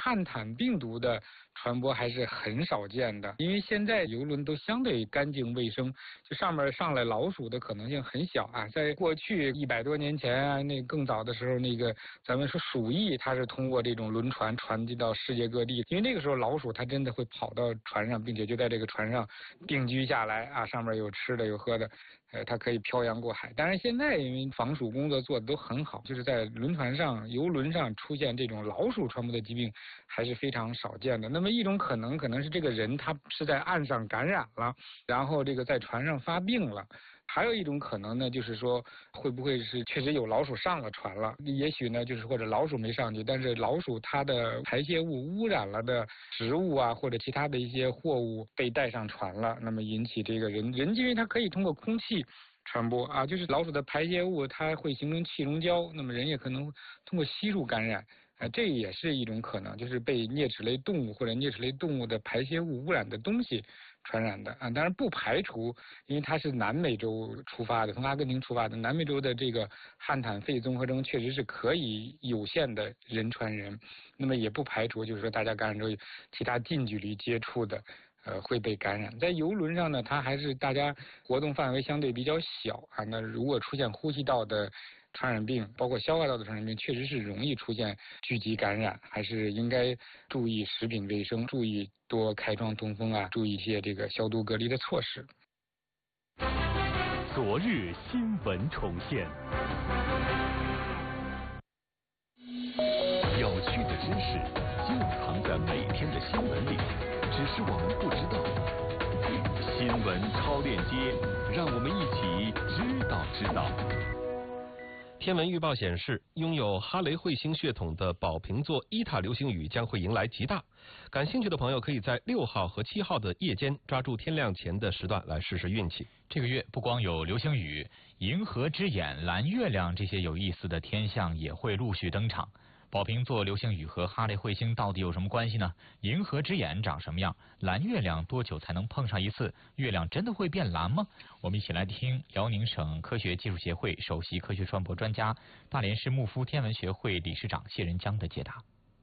旱獭病毒的传播还是很少见的，因为现在游轮都相对干净卫生，就上面上来老鼠的可能性很小啊。在过去100多年前啊，那更早的时候，那个咱们说鼠疫，它是通过这种轮船传递到世界各地，因为那个时候老鼠它真的会跑到船上，并且就在这个船上定居下来啊，上面有吃的有喝的，它可以漂洋过海。当然现在因为防鼠工作做的都很好，就是在轮船上、游轮上出现这种老鼠传播的疾病还是非常少见的。那么一种可能是这个人他是在岸上感染了，然后这个在船上发病了。还有一种可能呢，就是说会不会是确实有老鼠上了船了，也许呢就是或者老鼠没上去，但是老鼠它的排泄物污染了的食物啊或者其他的一些货物被带上船了，那么引起这个人因为它可以通过空气传播啊，就是老鼠的排泄物它会形成气溶胶，那么人也可能通过吸入感染。这也是一种可能，就是被啮齿类动物或者啮齿类动物的排泄物污染的东西传染的啊。当然不排除，因为它是南美洲出发的，从阿根廷出发的，南美洲的这个旱獭肺综合征确实是可以有限的人传人，那么也不排除就是说大家感染之后其他近距离接触的会被感染。在游轮上呢，它还是大家活动范围相对比较小啊，那如果出现呼吸道的传染病，包括消化道的传染病，确实是容易出现聚集感染，还是应该注意食品卫生，注意多开窗通风啊，注意一些这个消毒隔离的措施。 昨日新闻重现，有趣的知识就藏在每天的新闻里，只是我们不知道。新闻超链接，让我们一起知道。 天文预报显示，拥有哈雷彗星血统的宝瓶座伊塔流星雨将会迎来极大。感兴趣的朋友可以在6号和7号的夜间抓住天亮前的时段来试试运气。 这个月不光有流星雨、银河之眼、蓝月亮这些有意思的天象也会陆续登场。宝瓶座流星雨和哈雷彗星到底有什么关系呢？银河之眼长什么样？蓝月亮多久才能碰上一次？月亮真的会变蓝吗？我们一起来听辽宁省科学技术协会首席科学传播专家、大连市牧夫天文学会理事长谢仁江的解答。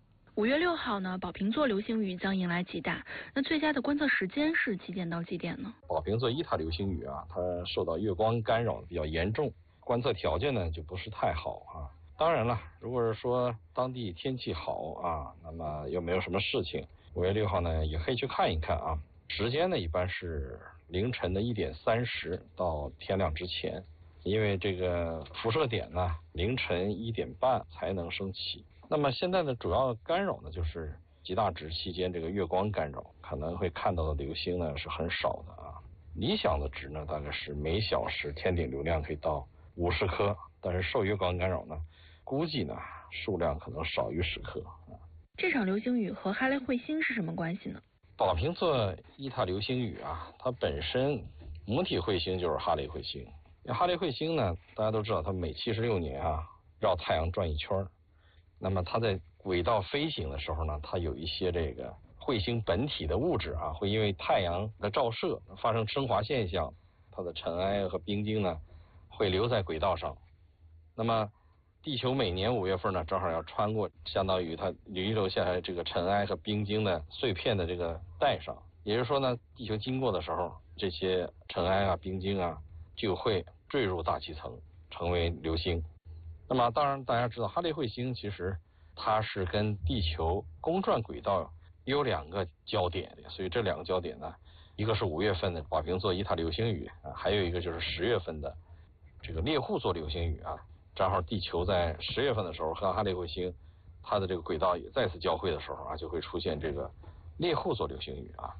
5月6号呢，宝瓶座流星雨将迎来极大。那最佳的观测时间是几点到几点呢？ 宝瓶座伊塔流星雨啊，它受到月光干扰比较严重，观测条件呢就不是太好啊。当然了，如果是说当地天气好啊，那么又没有什么事情，5月6号呢也可以去看一看啊。时间呢一般是凌晨的1点30到天亮之前，因为这个辐射点呢凌晨1点半才能升起。那么现在的主要干扰呢就是极大值期间这个月光干扰，可能会看到的流星呢是很少的啊。理想的值呢大概是每小时天顶流量可以到50颗，但是受月光干扰呢估计呢数量可能少于10颗。 这场流星雨和哈雷彗星是什么关系呢？ 宝瓶座伊塔流星雨啊，它本身母体彗星就是哈雷彗星。哈雷彗星呢，大家都知道它每76年啊绕太阳转一圈，那么它在轨道飞行的时候呢，它有一些这个彗星本体的物质啊，会因为太阳的照射发生升华现象，它的尘埃和冰晶呢会留在轨道上。那么地球每年5月份呢，正好要穿过相当于它遗留下来这个尘埃和冰晶的碎片的这个带上，也就是说呢，地球经过的时候，这些尘埃啊、冰晶啊就会坠入大气层，成为流星。那么当然大家知道，哈雷彗星其实它是跟地球公转轨道有2个交点的，所以这2个交点呢，一个是5月份的宝瓶座伊塔流星雨啊，还有一个就是10月份的这个猎户座流星雨啊。正好地球在10月份的时候和哈雷彗星它的这个轨道也再次交汇的时候啊，就会出现这个猎户座流星雨啊。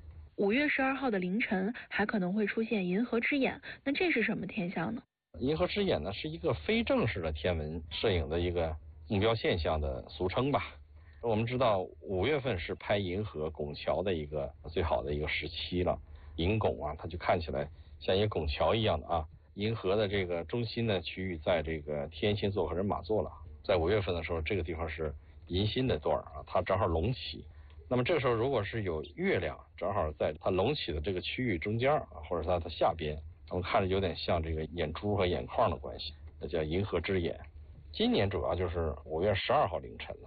5月12号的凌晨还可能会出现银河之眼，那这是什么天象呢？ 银河之眼呢是一个非正式的天文摄影的一个目标现象的俗称吧。我们知道5月份是拍银河拱桥的一个最好的一个时期了，银拱啊它就看起来像一个拱桥一样的啊。银河的这个中心的区域在这个天蝎座和人马座了，在5月份的时候，这个地方是银心的段啊，它正好隆起。那么这个时候，如果是有月亮正好在它隆起的这个区域中间啊，或者它的下边，我们看着有点像这个眼珠和眼眶的关系，那叫银河之眼。今年主要就是5月12号凌晨了，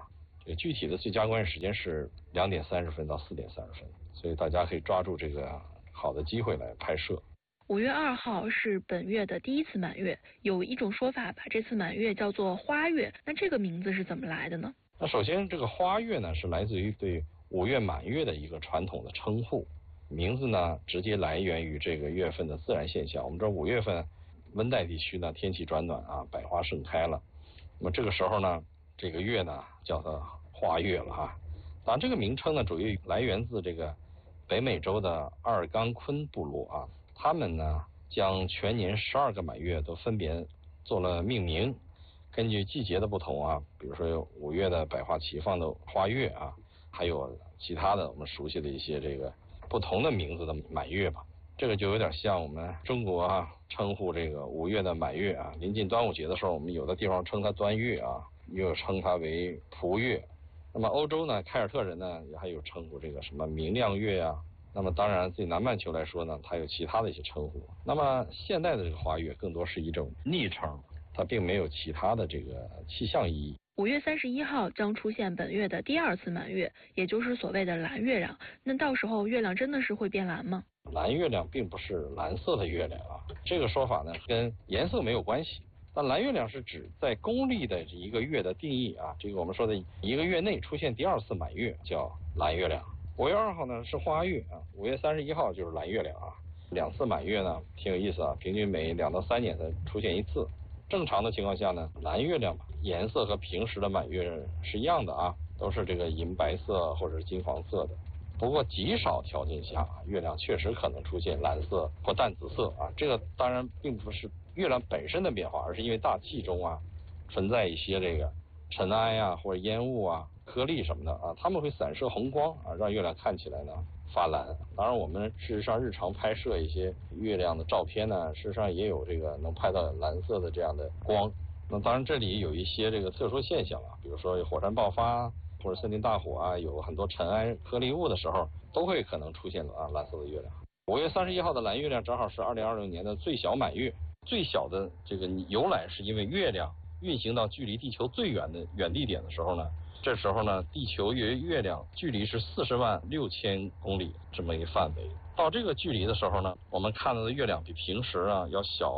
这个具体的最佳观视时间是2点30分到4点30分，所以大家可以抓住这个好的机会来拍摄。 5月2号是本月的第一次满月，有一种说法把这次满月叫做花月，那这个名字是怎么来的呢？ 那首先这个花月呢是来自于对5月满月的一个传统的称呼，名字呢直接来源于这个月份的自然现象。我们知道5月份温带地区呢天气转暖啊，百花盛开了，那么这个时候呢这个月呢叫做花月了哈。当然这个名称呢主要来源自这个北美洲的阿尔冈昆部落啊，他们呢将全年12个满月都分别做了命名，根据季节的不同啊，比如说5月的百花齐放的花月啊，还有其他的我们熟悉的一些这个不同的名字的满月吧。这个就有点像我们中国啊称呼这个5月的满月啊，临近端午节的时候，我们有的地方称它端月啊，又称它为蒲月。那么欧洲呢，凯尔特人呢也还有称呼这个什么明亮月啊。那么当然对南半球来说呢，它有其他的一些称呼。那么现代的这个花月更多是一种昵称，它并没有其他的这个气象意义。 5月31号将出现本月的第2次满月，也就是所谓的蓝月亮。那到时候月亮真的是会变蓝吗？ 蓝月亮并不是蓝色的月亮啊，这个说法呢跟颜色没有关系。但蓝月亮是指在公历的一个月的定义啊，这个我们说的一个月内出现第2次满月叫蓝月亮。5月2号呢是花月啊，5月31号就是蓝月亮啊。2次满月呢挺有意思啊，平均每2到3年才出现1次。正常的情况下呢，蓝月亮颜色和平时的满月是一样的啊，都是这个银白色或者是金黄色的。不过极少条件下，月亮确实可能出现蓝色或淡紫色啊。这个当然并不是月亮本身的变化，而是因为大气中啊存在一些这个尘埃啊或者烟雾啊、颗粒什么的啊，它们会散射红光啊，让月亮看起来呢发蓝。当然我们事实上日常拍摄一些月亮的照片呢，事实上也有这个能拍到蓝色的这样的光。那当然这里有一些这个特殊现象啊，比如说有火山爆发或者森林大火啊，有很多尘埃颗粒物的时候，都会可能出现蓝色的月亮。5月31号的蓝月亮正好是2026年的最小满月。最小的这个由来是因为月亮运行到距离地球最远的远地点的时候呢，这时候呢地球与月亮距离是406000公里这么一个范围。到这个距离的时候呢，我们看到的月亮比平时啊要小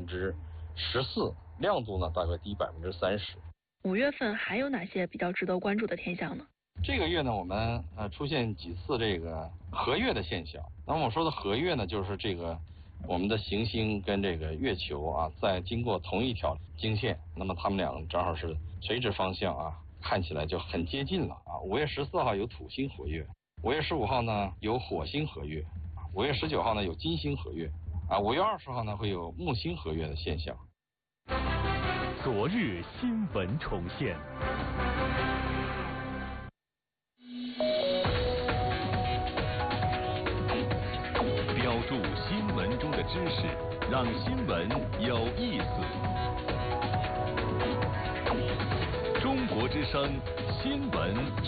14%，亮度呢大概低30%。 5月份还有哪些比较值得关注的天象呢？ 这个月呢，我们出现几次这个合月的现象。那么我说的合月呢，就是这个我们的行星跟这个月球啊，在经过同一条经线，那么它们俩正好是垂直方向啊，看起来就很接近了啊。5月14号有土星合月，5月15号呢有火星合月，5月19号呢有金星合月啊，5月20号呢会有木星合月的现象。 昨日新闻重现。标注新闻中的知识，让新闻有意思。中国之声新闻